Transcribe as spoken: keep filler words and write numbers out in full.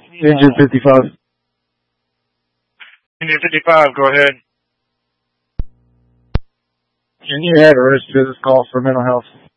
Engine fifty-five. Engine fifty-five, go ahead. Can you add a risk to this call for mental health?